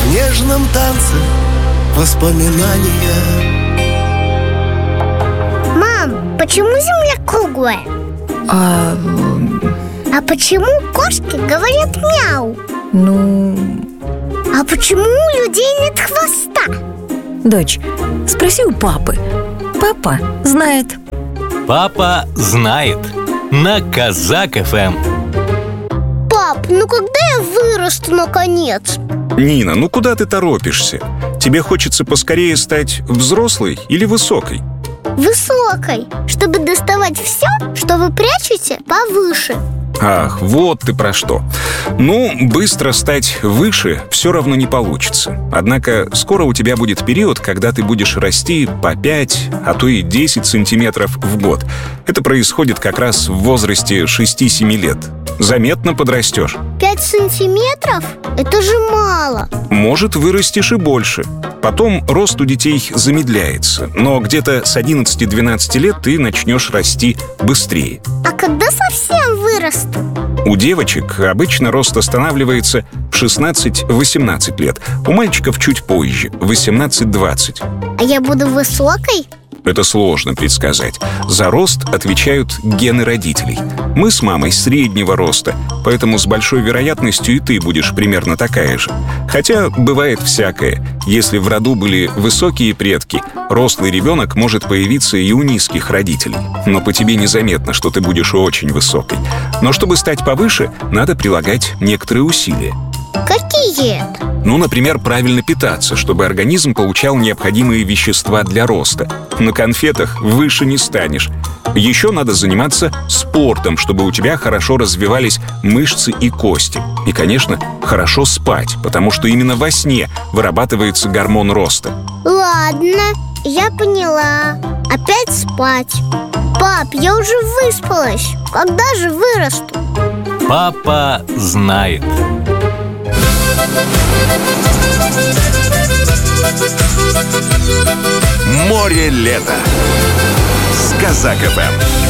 В нежном танце воспоминания. Мам, почему Земля круглая? А почему кошки говорят мяу? А почему у людей нет хвоста? Дочь, спроси у папы. Папа знает. Папа знает. На Казак ФМ. Пап, ну когда я вырасту наконец? Нина, ну куда ты торопишься? Тебе хочется поскорее стать взрослой или высокой? Высокой, чтобы доставать все, что вы прячете, повыше. Ах, вот ты про что. Ну, быстро стать выше все равно не получится. Однако скоро у тебя будет период, когда ты будешь расти по 5, а то и 10 сантиметров в год. Это происходит как раз в возрасте 6-7 лет. Заметно подрастешь. 5 сантиметров? Это же мало. Может, вырастешь и больше. Потом рост у детей замедляется, но где-то с 11-12 лет ты начнешь расти быстрее. А когда совсем вырасту? У девочек обычно рост останавливается в 16-18 лет. У мальчиков чуть позже, 18-20. А я буду высокой? Это сложно предсказать. За рост отвечают гены родителей. Мы с мамой среднего роста, поэтому с большой вероятностью и ты будешь примерно такая же. Хотя бывает всякое. Если в роду были высокие предки, рослый ребенок может появиться и у низких родителей. Но по тебе незаметно, что ты будешь очень высокой. Но чтобы стать повыше, надо прилагать некоторые усилия. Какие? Ну, например, правильно питаться, чтобы организм получал необходимые вещества для роста. На конфетах выше не станешь. Еще надо заниматься спортом, чтобы у тебя хорошо развивались мышцы и кости. И, конечно, хорошо спать, потому что именно во сне вырабатывается гормон роста. Ладно, я поняла. Опять спать. Пап, я уже выспалась. Когда же вырасту? Папа знает. Море лета с Казак ФМ.